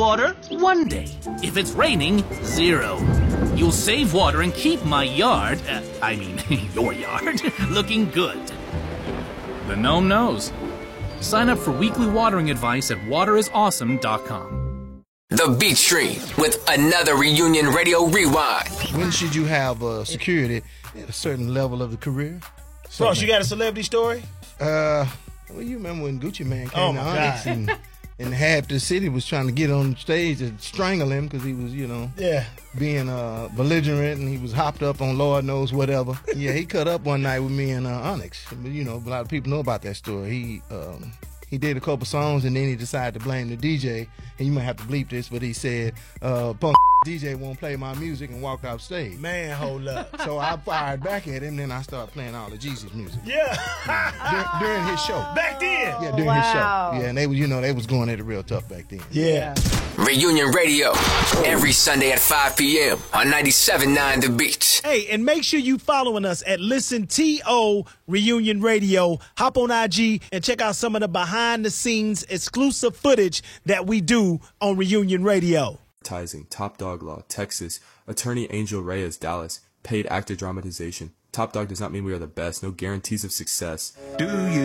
water? 1 day. If it's raining, 0. You'll save water and keep my yard, your yard, looking good. The gnome knows. Sign up for weekly watering advice at waterisawesome.com. The Beat Stream with another Reunion Radio Rewind. When should you have security at a certain level of the career? Bro, you got a celebrity story? Well, you remember when Gucci Mane came to Onyx and half the city was trying to get on stage and strangle him because he was, being belligerent, and he was hopped up on Lord knows whatever. Yeah, he cut up one night with me and Onyx. A lot of people know about that story. He did a couple songs, and then he decided to blame the DJ. And you might have to bleep this, but he said, punk DJ won't play my music, and walked off stage. Man, hold up. So I fired back at him, then I started playing all the Jesus music. Yeah. During his show. Back then. Yeah, during his show. Yeah, and they was going at it real tough back then. Yeah. Reunion Radio, every Sunday at 5 p.m. on 97.9 The Beat. Hey, and make sure you following us at Listen TO Reunion Radio. Hop on IG and check out some of the behind-the-scenes exclusive footage that we do on Reunion Radio. Top Dog Law, Texas. Attorney Angel Reyes, Dallas. Paid actor dramatization. Top Dog does not mean we are the best. No guarantees of success. Do you?